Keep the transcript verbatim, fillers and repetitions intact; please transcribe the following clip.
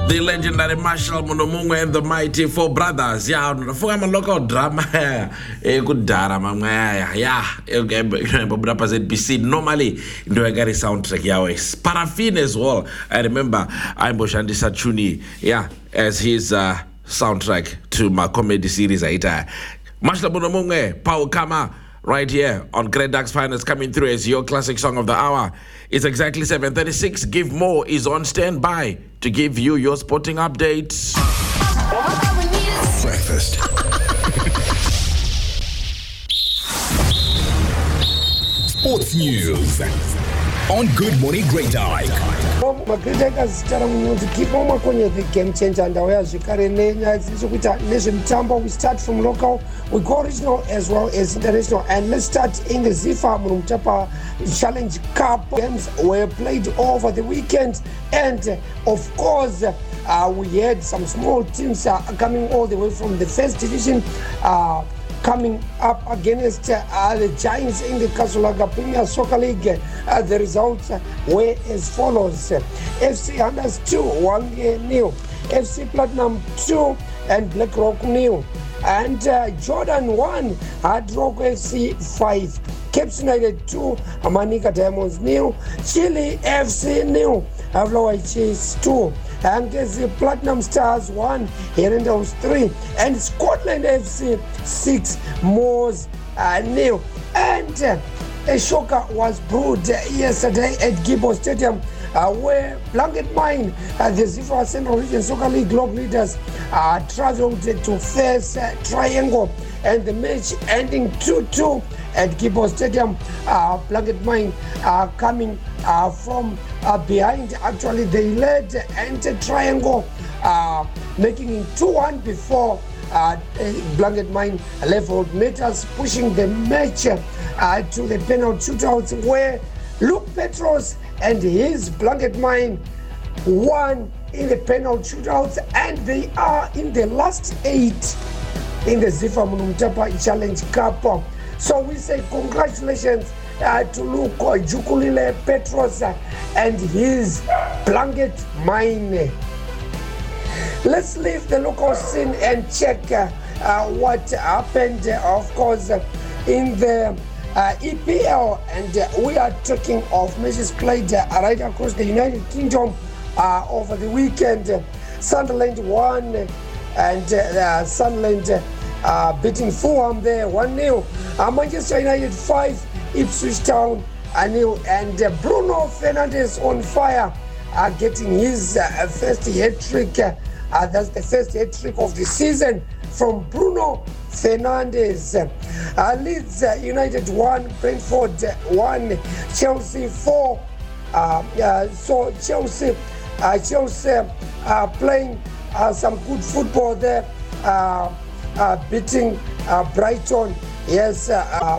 The legendary Marshall Monomungwe and the Mighty Four Brothers. Yeah, for a local drama. A good drama. Yeah, Bobrapa Z B C. Normally, do I get a soundtrack? Yeah, Paraffin as well. I remember I'm Boshandi Sachuni. Yeah, as his uh, soundtrack to my comedy series. Marshall Monomungwe, Paul Kama. Right here on Great Ducks Finest, coming through as your classic song of the hour. It's exactly seven thirty-six. Give More is on standby to give you your sporting updates. Breakfast. Sports news on Good Morning Great Dyke. Keep on the game changer and we start from local, we go regional as well as international, and let's start in the Zifa Mutapa Challenge Cup. Games were played over the weekend, and of course uh, we had some small teams uh, coming all the way from the first division uh, coming up against uh, the Giants in the Kasulaga Premier Soccer League. Uh, the results were as follows: F C Hunters two, one nil. F C Platinum two and Black Rock nil. And uh, Jordan one, Hard Rock F C five. Caps United two, Manica Diamonds nil. Chile F C nil. Avloa Chase two. And the Platinum Stars one, Herendals three, and Scotland F C six, Moors uh, nil. And uh, a shocker was brewed yesterday at Gibbo Stadium, uh, where Blanket Mine, uh, the Zifa Central Region Soccer League Globe leaders, uh, traveled to face uh, Triangle, and the match ending two two at Gibbo Stadium. uh, Blanket Mine uh, coming uh, from uh, behind. Actually, they led and Triangle uh, making it two one before uh, Blanket Mine leveled matters, pushing the match uh, to the penalty shootouts, where Luke Petros and his Blanket Mine won in the penalty shootouts, and they are in the last eight in the Zifa Munumtapa Challenge Cup. So we say congratulations uh, to Luke Jukulile Petros uh, and his Blanket Mine. Let's leave the local scene and check uh, uh, what happened, uh, of course, uh, in the uh, E P L, and uh, we are talking of matches played uh, right across the United Kingdom uh, over the weekend. Sunderland won, and uh, Sunderland uh, Uh, beating Fulham there one nil. Uh, Manchester United five, Ipswich Town a nil, and uh, Bruno Fernandes on fire, uh, getting his uh, first hat-trick. Uh, that's the first hat-trick of the season from Bruno Fernandes. Uh, Leeds uh, United one, Brentford one, Chelsea four. Uh, uh, so Chelsea, uh, Chelsea uh, playing uh, some good football there. Uh, Uh, beating uh, Brighton, yes, uh,